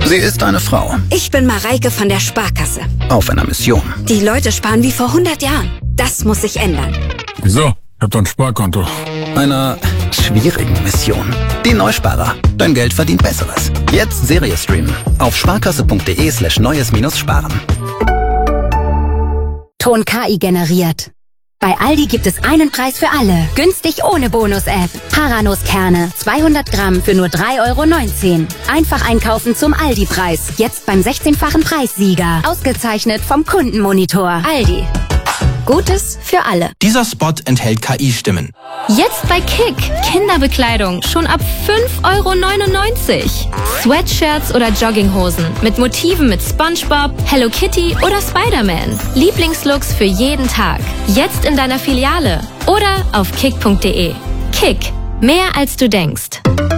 Sie ist eine Frau. Ich bin Mareike von der Sparkasse. Auf einer Mission. Die Leute sparen wie vor 100 Jahren. Das muss sich ändern. Wieso? Ich hab doch ein Sparkonto. Einer schwierigen Mission. Die Neusparer. Dein Geld verdient Besseres. Jetzt Serie streamen. Auf sparkasse.de/neues-sparen. Ton KI generiert. Bei Aldi gibt es einen Preis für alle. Günstig ohne Bonus-App. Paranuss-Kerne. 200 Gramm für nur 3,19 €. Einfach einkaufen zum Aldi-Preis. Jetzt beim 16-fachen Preissieger. Ausgezeichnet vom Kundenmonitor. Aldi. Gutes für alle. Dieser Spot enthält KI-Stimmen. Jetzt bei Kick. Kinderbekleidung schon ab 5,99 €. Sweatshirts oder Jogginghosen mit Motiven mit SpongeBob, Hello Kitty oder Spider-Man. Lieblingslooks für jeden Tag. Jetzt in deiner Filiale oder auf kick.de. Kick. Mehr als du denkst.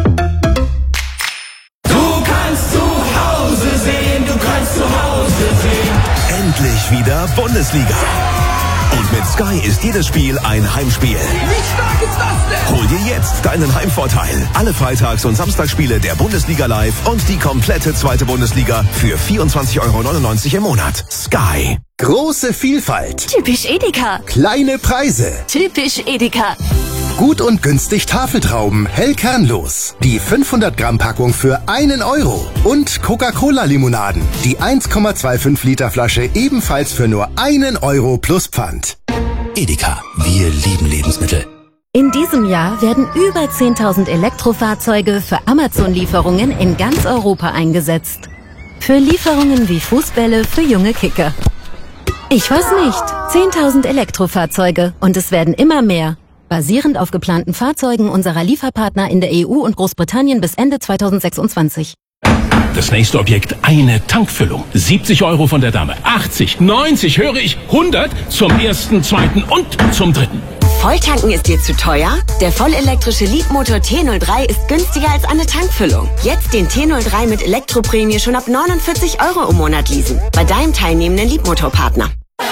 Du kannst zu Hause sehen, du kannst zu Hause sehen. Endlich wieder Bundesliga. Und mit Sky ist jedes Spiel ein Heimspiel. Wie stark ist das denn? Hol dir jetzt deinen Heimvorteil. Alle Freitags- und Samstagsspiele der Bundesliga live und die komplette zweite Bundesliga für 24,99 € im Monat. Sky. Große Vielfalt. Typisch Edeka. Kleine Preise. Typisch Edeka. Gut und günstig Tafeltrauben, hell kernlos. Die 500 Gramm Packung für 1 €. Und Coca-Cola-Limonaden. Die 1,25 Liter Flasche ebenfalls für nur 1 € plus Pfand. Edeka. Wir lieben Lebensmittel. In diesem Jahr werden über 10.000 Elektrofahrzeuge für Amazon-Lieferungen in ganz Europa eingesetzt. Für Lieferungen wie Fußbälle für junge Kicker. Ich weiß nicht. 10.000 Elektrofahrzeuge und es werden immer mehr. Basierend auf geplanten Fahrzeugen unserer Lieferpartner in der EU und Großbritannien bis Ende 2026. Das nächste Objekt, eine Tankfüllung. 70 € von der Dame, 80, 90, höre ich, 100 zum ersten, zweiten und zum dritten. Volltanken ist dir zu teuer? Der vollelektrische Leapmotor T03 ist günstiger als eine Tankfüllung. Jetzt den T03 mit Elektroprämie schon ab 49 € im Monat leasen. Bei deinem teilnehmenden Leapmotor-Partner.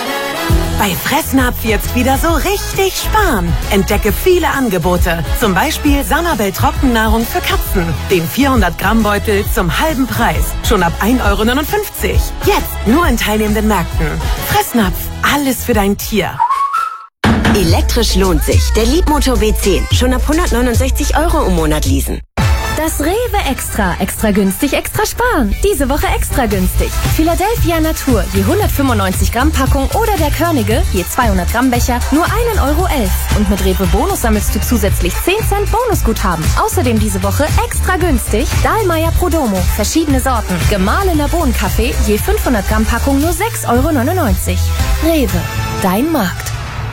Bei Fressnapf jetzt wieder so richtig sparen. Entdecke viele Angebote. Zum Beispiel Sanabel Trockennahrung für Katzen. Den 400 Gramm Beutel zum halben Preis. Schon ab 1,59 €. Jetzt nur in teilnehmenden Märkten. Fressnapf, alles für dein Tier. Elektrisch lohnt sich. Der Leapmotor B10. Schon ab 169 € im Monat leasen. Das Rewe Extra. Extra günstig, extra sparen. Diese Woche extra günstig. Philadelphia Natur, je 195 Gramm Packung oder der Körnige, je 200 Gramm Becher, nur 1,11 € Und mit Rewe Bonus sammelst du zusätzlich 10 Cent Bonusguthaben. Außerdem diese Woche extra günstig Dahlmeier Prodomo, verschiedene Sorten. Gemahlener Bohnenkaffee, je 500 Gramm Packung, nur 6,99 €. Rewe, dein Markt.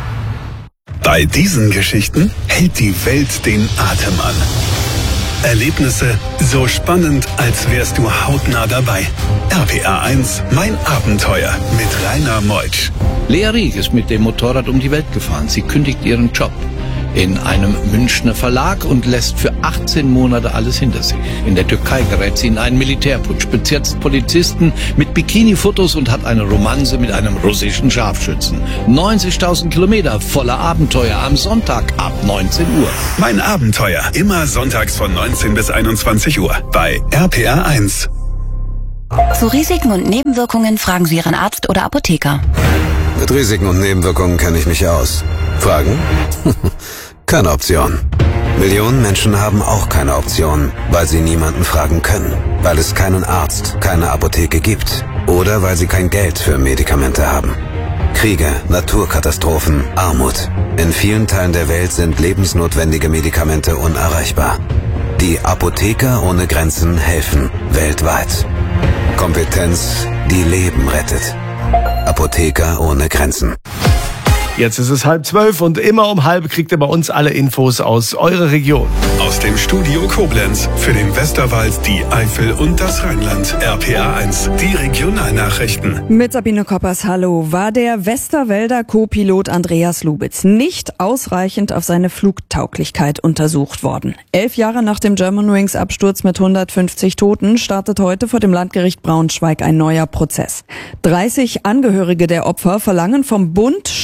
Bei diesen Geschichten hält die Welt den Atem an. Erlebnisse so spannend, als wärst du hautnah dabei. RPA 1, mein Abenteuer mit Rainer Meutsch. Lea Rieck ist mit dem Motorrad um die Welt gefahren. Sie kündigt ihren Job in einem Münchner Verlag und lässt für 18 Monate alles hinter sich. In der Türkei gerät sie in einen Militärputsch, bezirzt Polizisten mit Bikini-Fotos und hat eine Romanze mit einem russischen Scharfschützen. 90.000 Kilometer voller Abenteuer am Sonntag ab 19 Uhr. Mein Abenteuer, immer sonntags von 19 bis 21 Uhr bei RPA 1. Zu Risiken und Nebenwirkungen fragen Sie Ihren Arzt oder Apotheker. Mit Risiken und Nebenwirkungen kenne ich mich aus. Fragen? Keine Option. Millionen Menschen haben auch keine Option, weil sie niemanden fragen können, weil es keinen Arzt, keine Apotheke gibt oder weil sie kein Geld für Medikamente haben. Kriege, Naturkatastrophen, Armut. In vielen Teilen der Welt sind lebensnotwendige Medikamente unerreichbar. Die Apotheker ohne Grenzen helfen weltweit. Kompetenz, die Leben rettet. Apotheker ohne Grenzen. Jetzt ist es 11:30 und immer um 11 kriegt ihr bei uns alle Infos aus eurer Region. Aus dem Studio Koblenz für den Westerwald, die Eifel und das Rheinland. RPA 1, die Regionalnachrichten. Mit Sabine Koppers, hallo. War der Westerwälder Co-Pilot Andreas Lubitz nicht ausreichend auf seine Flugtauglichkeit untersucht worden? 11 Jahre nach dem Germanwings-Absturz mit 150 Toten startet heute vor dem Landgericht Braunschweig ein neuer Prozess. 30 Angehörige der Opfer verlangen vom Bund Schadenersatz.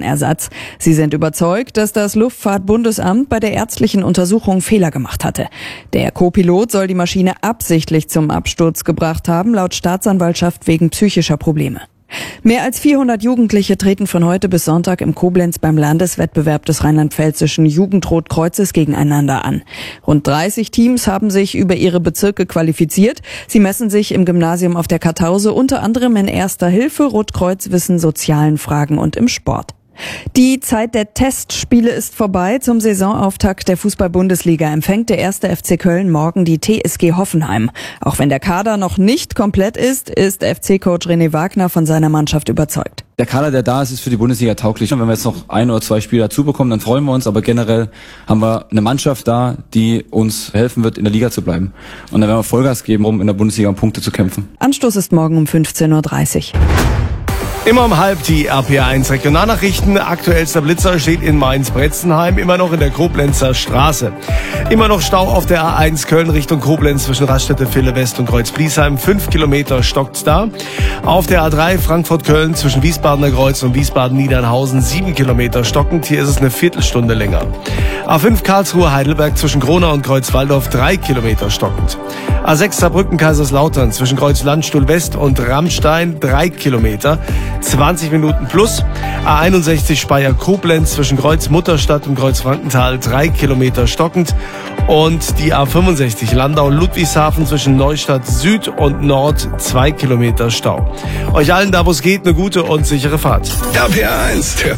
Schienenersatz. Sie sind überzeugt, dass das Luftfahrtbundesamt bei der ärztlichen Untersuchung Fehler gemacht hatte. Der Co-Pilot soll die Maschine absichtlich zum Absturz gebracht haben, laut Staatsanwaltschaft wegen psychischer Probleme. Mehr als 400 Jugendliche treten von heute bis Sonntag im Koblenz beim Landeswettbewerb des rheinland-pfälzischen Jugendrotkreuzes gegeneinander an. Rund 30 Teams haben sich über ihre Bezirke qualifiziert. Sie messen sich im Gymnasium auf der Kartause unter anderem in Erster Hilfe, Rotkreuzwissen, sozialen Fragen und im Sport. Die Zeit der Testspiele ist vorbei. Zum Saisonauftakt der Fußball-Bundesliga empfängt der 1. FC Köln morgen die TSG Hoffenheim. Auch wenn der Kader noch nicht komplett ist FC-Coach René Wagner von seiner Mannschaft überzeugt. Der Kader, der da ist für die Bundesliga tauglich. Wenn wir jetzt noch 1 oder 2 Spieler dazu bekommen, dann freuen wir uns. Aber generell haben wir eine Mannschaft da, die uns helfen wird, in der Liga zu bleiben. Und dann werden wir Vollgas geben, um in der Bundesliga um Punkte zu kämpfen. Anstoß ist morgen um 15:30 Uhr. Immer um halb die RPA1 Regionalnachrichten. Aktuellster Blitzer steht in Mainz-Bretzenheim, immer noch in der Koblenzer Straße. Immer noch Stau auf der A1 Köln Richtung Koblenz zwischen Raststätte Ville West und Kreuz-Bliesheim. 5 Kilometer stockt's da. Auf der A3 Frankfurt-Köln zwischen Wiesbadener Kreuz und Wiesbaden-Niedernhausen 7 Kilometer stockend. Hier ist es eine Viertelstunde länger. A5 Karlsruhe-Heidelberg zwischen Gronau und Kreuz-Waldorf 3 Kilometer stockend. A6 Saarbrücken-Kaiserslautern zwischen Kreuz-Landstuhl West und Rammstein 3 Kilometer. 20 Minuten plus. A61 Speyer-Koblenz zwischen Kreuz-Mutterstadt und Kreuz-Frankenthal 3 Kilometer stockend. Und die A65 Landau-Ludwigshafen zwischen Neustadt Süd und Nord 2 Kilometer Stau. Euch allen da, wo es geht, eine gute und sichere Fahrt. RPA1, der